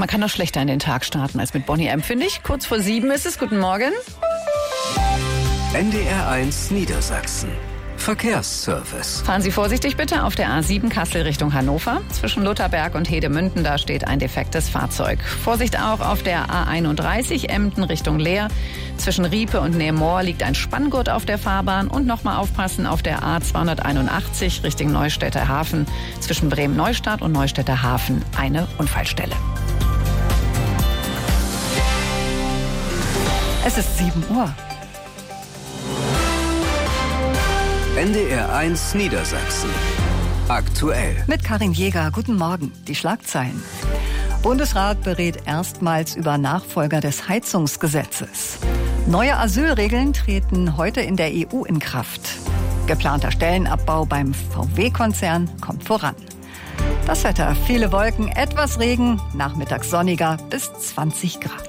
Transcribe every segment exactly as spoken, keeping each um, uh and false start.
Man kann noch schlechter in den Tag starten als mit Bonnie M, finde ich. Kurz vor sieben ist es. Guten Morgen. N D R eins Niedersachsen. Verkehrsservice. Fahren Sie vorsichtig bitte auf der A sieben Kassel Richtung Hannover. Zwischen Lutherberg und Hedemünden, da steht ein defektes Fahrzeug. Vorsicht auch auf der A einunddreißig Emden Richtung Leer. Zwischen Riepe und Nemoor liegt ein Spanngurt auf der Fahrbahn. Und nochmal aufpassen auf der A zweihunderteinundachtzig Richtung Neustädter Hafen. Zwischen Bremen-Neustadt und Neustädter Hafen eine Unfallstelle. Es ist sieben Uhr. N D R eins Niedersachsen. Aktuell. Mit Karin Jäger. Guten Morgen. Die Schlagzeilen. Bundesrat berät erstmals über Nachfolger des Heizungsgesetzes. Neue Asylregeln treten heute in der E U in Kraft. Geplanter Stellenabbau beim V W-Konzern kommt voran. Das Wetter, viele Wolken, etwas Regen, nachmittags sonniger bis zwanzig Grad.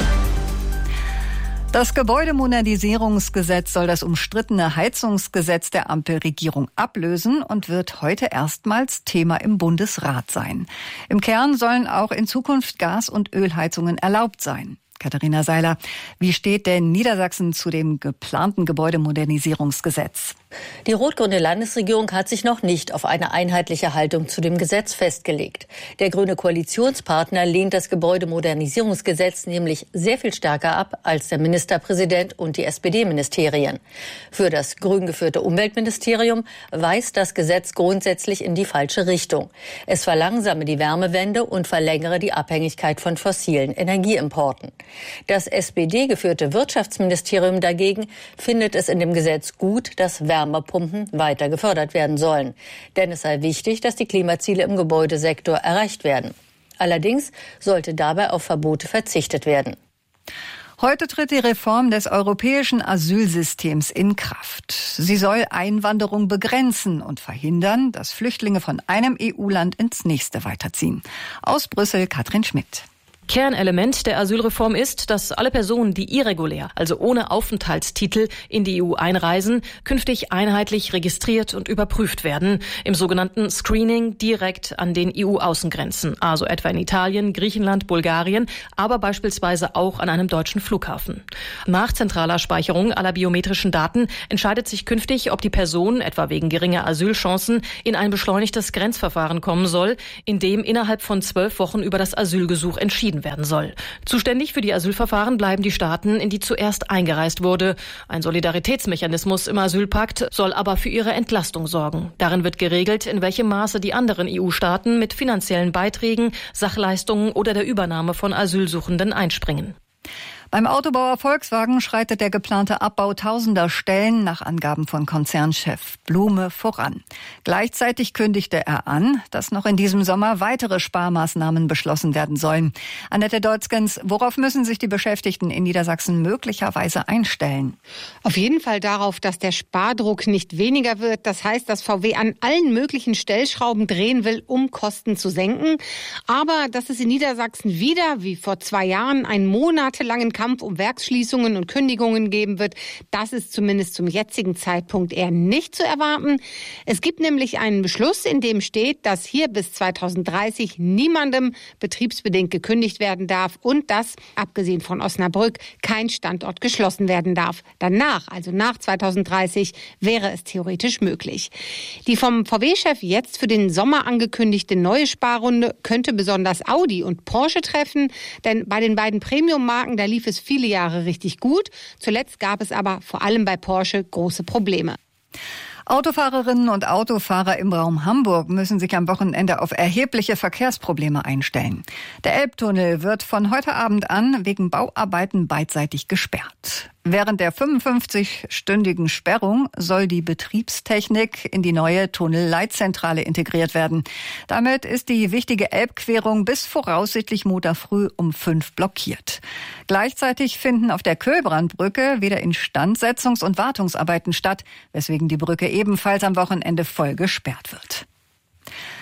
Das Gebäudemodernisierungsgesetz soll das umstrittene Heizungsgesetz der Ampelregierung ablösen und wird heute erstmals Thema im Bundesrat sein. Im Kern sollen auch in Zukunft Gas- und Ölheizungen erlaubt sein. Katharina Seiler, wie steht denn Niedersachsen zu dem geplanten Gebäudemodernisierungsgesetz? Die rot-grüne Landesregierung hat sich noch nicht auf eine einheitliche Haltung zu dem Gesetz festgelegt. Der grüne Koalitionspartner lehnt das Gebäudemodernisierungsgesetz nämlich sehr viel stärker ab als der Ministerpräsident und die S P D-Ministerien. Für das grün geführte Umweltministerium weist das Gesetz grundsätzlich in die falsche Richtung. Es verlangsame die Wärmewende und verlängere die Abhängigkeit von fossilen Energieimporten. Das S P D-geführte Wirtschaftsministerium dagegen findet es in dem Gesetz gut, dass Wärmepumpen weiter gefördert werden sollen. Denn es sei wichtig, dass die Klimaziele im Gebäudesektor erreicht werden. Allerdings sollte dabei auf Verbote verzichtet werden. Heute tritt die Reform des europäischen Asylsystems in Kraft. Sie soll Einwanderung begrenzen und verhindern, dass Flüchtlinge von einem E U-Land ins nächste weiterziehen. Aus Brüssel Katrin Schmidt. Kernelement der Asylreform ist, dass alle Personen, die irregulär, also ohne Aufenthaltstitel, in die E U einreisen, künftig einheitlich registriert und überprüft werden, im sogenannten Screening direkt an den E U-Außengrenzen, also etwa in Italien, Griechenland, Bulgarien, aber beispielsweise auch an einem deutschen Flughafen. Nach zentraler Speicherung aller biometrischen Daten entscheidet sich künftig, ob die Person, etwa wegen geringer Asylchancen, in ein beschleunigtes Grenzverfahren kommen soll, in dem innerhalb von zwölf Wochen über das Asylgesuch entschieden werden soll. Zuständig für die Asylverfahren bleiben die Staaten, in die zuerst eingereist wurde. Ein Solidaritätsmechanismus im Asylpakt soll aber für ihre Entlastung sorgen. Darin wird geregelt, in welchem Maße die anderen E U-Staaten mit finanziellen Beiträgen, Sachleistungen oder der Übernahme von Asylsuchenden einspringen. Beim Autobauer Volkswagen schreitet der geplante Abbau tausender Stellen nach Angaben von Konzernchef Blume voran. Gleichzeitig kündigte er an, dass noch in diesem Sommer weitere Sparmaßnahmen beschlossen werden sollen. Annette Deutzgens, worauf müssen sich die Beschäftigten in Niedersachsen möglicherweise einstellen? Auf jeden Fall darauf, dass der Spardruck nicht weniger wird. Das heißt, dass V W an allen möglichen Stellschrauben drehen will, um Kosten zu senken. Aber dass es in Niedersachsen wieder, wie vor zwei Jahren, einen monatelangen Kampf um Werksschließungen und Kündigungen geben wird, das ist zumindest zum jetzigen Zeitpunkt eher nicht zu erwarten. Es gibt nämlich einen Beschluss, in dem steht, dass hier bis zweitausenddreißig niemandem betriebsbedingt gekündigt werden darf und dass, abgesehen von Osnabrück, kein Standort geschlossen werden darf. Danach, also nach zweitausenddreißig, wäre es theoretisch möglich. Die vom V W-Chef jetzt für den Sommer angekündigte neue Sparrunde könnte besonders Audi und Porsche treffen, denn bei den beiden Premium-Marken, da lief es viele Jahre richtig gut. Zuletzt gab es aber vor allem bei Porsche große Probleme. Autofahrerinnen und Autofahrer im Raum Hamburg müssen sich am Wochenende auf erhebliche Verkehrsprobleme einstellen. Der Elbtunnel wird von heute Abend an wegen Bauarbeiten beidseitig gesperrt. Während der fünfundfünfzigstündigen Sperrung soll die Betriebstechnik in die neue Tunnelleitzentrale integriert werden. Damit ist die wichtige Elbquerung bis voraussichtlich Montag früh um fünf blockiert. Gleichzeitig finden auf der Köhlbrandbrücke wieder Instandsetzungs- und Wartungsarbeiten statt, weswegen die Brücke ebenfalls am Wochenende voll gesperrt wird.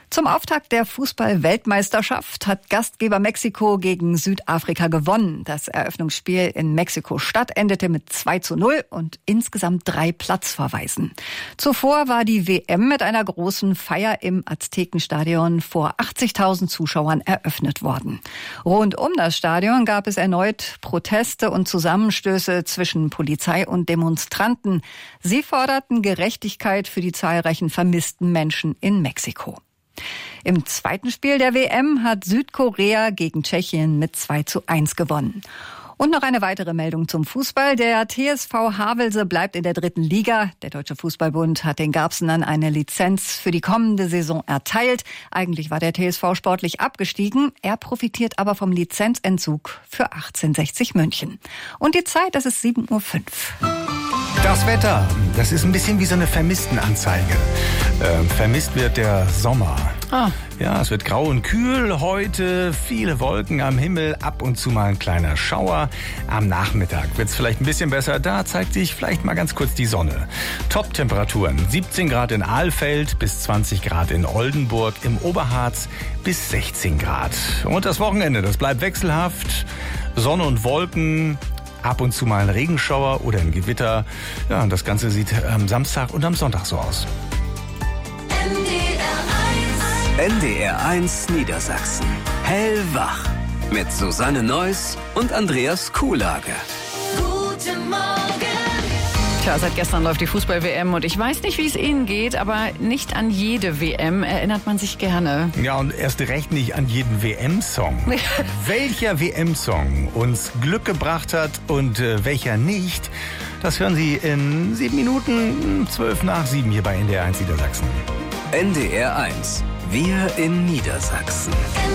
Zum Auftakt der Fußball-Weltmeisterschaft hat Gastgeber Mexiko gegen Südafrika gewonnen. Das Eröffnungsspiel in Mexiko-Stadt endete mit zwei zu null und insgesamt drei Platzverweisen. Zuvor war die W M mit einer großen Feier im Aztekenstadion vor achtzigtausend Zuschauern eröffnet worden. Rund um das Stadion gab es erneut Proteste und Zusammenstöße zwischen Polizei und Demonstranten. Sie forderten Gerechtigkeit für die zahlreichen vermissten Menschen in Mexiko. Im zweiten Spiel der W M hat Südkorea gegen Tschechien mit zwei zu eins gewonnen. Und noch eine weitere Meldung zum Fußball. Der T S V Havelse bleibt in der dritten Liga. Der Deutsche Fußballbund hat den Garbsenern eine Lizenz für die kommende Saison erteilt. Eigentlich war der T S V sportlich abgestiegen. Er profitiert aber vom Lizenzentzug für achtzehnhundertsechzig München. Und die Zeit, das ist sieben Uhr fünf. Das Wetter, das ist ein bisschen wie so eine Vermisstenanzeige. Ähm, vermisst wird der Sommer. Ah. Ja, es wird grau und kühl heute, viele Wolken am Himmel, ab und zu mal ein kleiner Schauer. Am Nachmittag wird es vielleicht ein bisschen besser, da zeigt sich vielleicht mal ganz kurz die Sonne. Top-Temperaturen, siebzehn Grad in Alfeld bis zwanzig Grad in Oldenburg, im Oberharz bis sechzehn Grad. Und das Wochenende, das bleibt wechselhaft, Sonne und Wolken, ab und zu mal ein Regenschauer oder ein Gewitter. Ja, und das Ganze sieht am Samstag und am Sonntag so aus. N D R eins Niedersachsen. Hellwach. Mit Susanne Neuss und Andreas Kuhlage. Guten Morgen. Tja, seit gestern läuft die Fußball-W M und ich weiß nicht, wie es Ihnen geht, aber nicht an jede W M erinnert man sich gerne. Ja, und erst recht nicht an jeden W M-Song. Welcher W M-Song uns Glück gebracht hat und äh, welcher nicht, das hören Sie in sieben Minuten, zwölf nach sieben hier bei N D R eins Niedersachsen. N D R eins. Wir in Niedersachsen.